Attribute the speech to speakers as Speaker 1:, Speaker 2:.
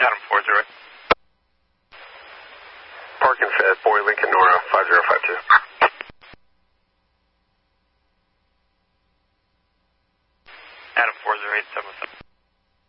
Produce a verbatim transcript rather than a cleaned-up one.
Speaker 1: Adam four zero.
Speaker 2: Park and Fed, Boy Lincoln Nora, five zero five two.